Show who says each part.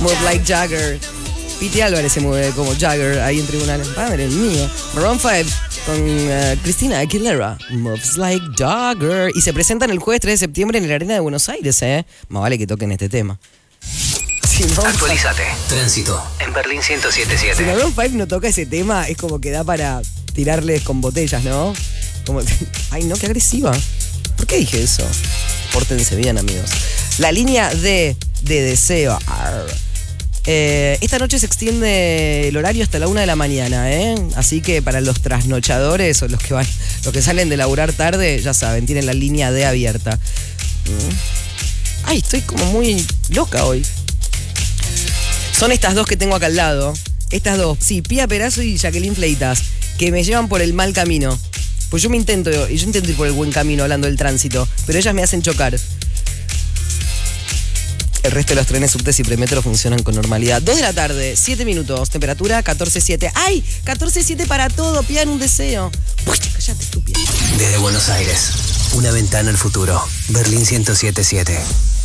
Speaker 1: Move Like Jagger. Pete Álvarez se mueve como Jagger ahí en tribunales. Padre mío. Maroon 5 con Cristina Aguilera. Moves Like Jagger. Y se presentan el jueves 3 de septiembre en la Arena de Buenos Aires, Más vale que toquen este tema. Si no,
Speaker 2: actualízate. Tránsito en Berlín 107.7.
Speaker 1: Si Maroon 5 no toca ese tema, es como que da para tirarles con botellas, ¿no? Como, ay, no, qué agresiva. ¿Por qué dije eso? Pórtense bien, amigos. La línea de deseo. Esta noche se extiende el horario hasta la 1 de la mañana, Así que para los trasnochadores o los que salen de laburar tarde, ya saben, tienen la línea D abierta. Ay, estoy como muy loca hoy. Son estas dos que tengo acá al lado. Estas dos, sí, Pía Perazo y Jacqueline Fleitas, que me llevan por el mal camino. Pues yo intento ir por el buen camino hablando del tránsito, pero ellas me hacen chocar. El resto de los trenes, subtes y premetro funcionan con normalidad. 2 de la tarde, 7 minutos, temperatura 14.7. ¡Ay! 14.7 para todo, pidan un deseo. Uy, cállate, estúpida.
Speaker 2: Desde Buenos Aires, una ventana al futuro. Berlín 107.7.